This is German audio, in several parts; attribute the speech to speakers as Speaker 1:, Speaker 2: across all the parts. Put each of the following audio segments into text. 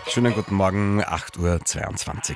Speaker 1: Schönen guten Morgen, 8:22 Uhr.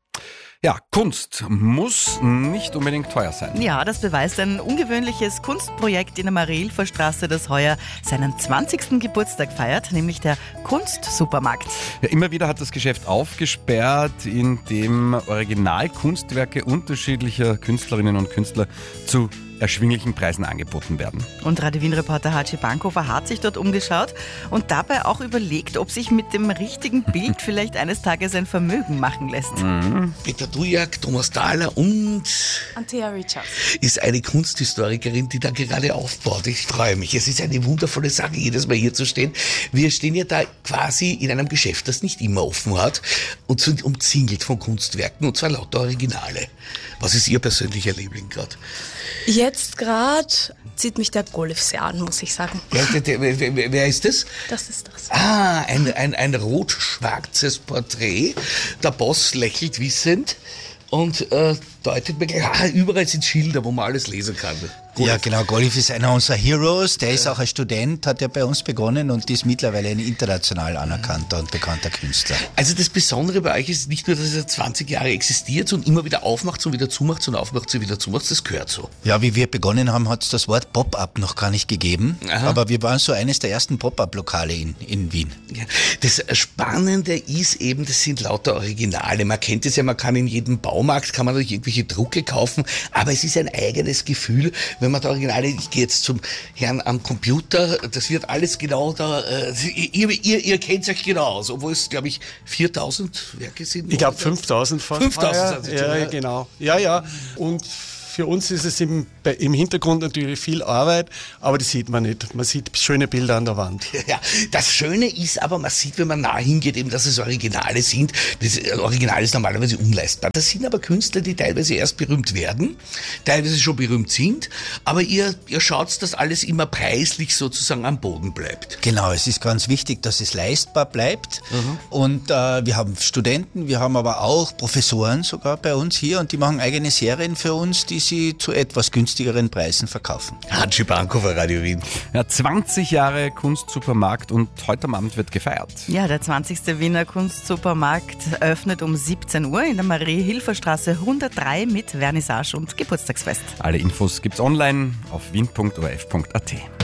Speaker 1: Ja, Kunst muss nicht unbedingt teuer sein.
Speaker 2: Ja, das beweist ein ungewöhnliches Kunstprojekt in der Marie-Hilfer-Straße, das heuer seinen 20. Geburtstag feiert, nämlich der Kunstsupermarkt.
Speaker 1: Ja, immer wieder hat das Geschäft aufgesperrt, in dem Originalkunstwerke unterschiedlicher Künstlerinnen und Künstler zu erschwinglichen Preisen angeboten werden.
Speaker 2: Und Radio Wien-Reporter Haji Bankhofer hat sich dort umgeschaut und dabei auch überlegt, ob sich mit dem richtigen Bild vielleicht eines Tages ein Vermögen machen lässt.
Speaker 3: Peter Dujak, Thomas Thaler und
Speaker 4: Antea Richards
Speaker 3: ist eine Kunsthistorikerin, die da gerade aufbaut. Ich freue mich. Es ist eine wundervolle Sache, jedes Mal hier zu stehen. Wir stehen ja da quasi in einem Geschäft, das nicht immer offen hat und sind umzingelt von Kunstwerken, und zwar lauter Originale. Was ist Ihr persönlicher Liebling gerade?
Speaker 4: Jetzt gerade zieht mich der Golf sehr an, muss ich sagen.
Speaker 3: Wer ist das?
Speaker 4: Das ist das.
Speaker 3: Ein rot-schwarzes Porträt. Der Boss lächelt wissend und deutet mir gleich, überall sind Schilder, wo man alles lesen kann.
Speaker 5: Ja, genau. Golf ist einer unserer Heroes. Der ist auch ein Student, hat ja bei uns begonnen und ist mittlerweile ein international anerkannter und bekannter Künstler.
Speaker 3: Also das Besondere bei euch ist nicht nur, dass er 20 Jahre existiert und immer wieder aufmacht und wieder zumacht und aufmacht und wieder zumacht. Das gehört so.
Speaker 5: Ja, wie wir begonnen haben, hat es das Wort Pop-Up noch gar nicht gegeben.
Speaker 3: Aha.
Speaker 5: Aber wir waren so eines der ersten Pop-Up-Lokale in Wien.
Speaker 3: Ja, das Spannende ist eben, das sind lauter Originale. Man kennt es ja, man kann in jedem Baumarkt, kann man natürlich irgendwelche Drucke kaufen, aber es ist ein eigenes Gefühl, wenn man da Originale, ich gehe jetzt zum Herrn am Computer, das wird alles genau da, ihr kennt euch genau aus, obwohl es, glaube ich, 4.000 Werke sind.
Speaker 6: Ich glaube 5.000 fast.
Speaker 3: 5.000 sind
Speaker 6: ja, genau. Ja. Und für uns ist es im Hintergrund natürlich viel Arbeit, aber das sieht man nicht. Man sieht schöne Bilder an der Wand.
Speaker 3: Ja, das Schöne ist aber, man sieht, wenn man nah hingeht, eben, dass es Originale sind. Das Original ist normalerweise unleistbar. Das sind aber Künstler, die teilweise erst berühmt werden, teilweise schon berühmt sind, aber ihr schaut, dass alles immer preislich sozusagen am Boden bleibt.
Speaker 5: Genau, es ist ganz wichtig, dass es leistbar bleibt. Und wir haben Studenten, wir haben aber auch Professoren sogar bei uns hier und die machen eigene Serien für uns, die sie zu etwas günstigeren Preisen verkaufen.
Speaker 3: Haji Bankhofer, Radio Wien.
Speaker 1: Ja, 20 Jahre Kunstsupermarkt und heute am Abend wird gefeiert.
Speaker 2: Ja, der 20. Wiener Kunstsupermarkt öffnet um 17 Uhr in der Marie-Hilfer-Straße 103 mit Vernissage und Geburtstagsfest.
Speaker 1: Alle Infos gibt's online auf wien.orf.at.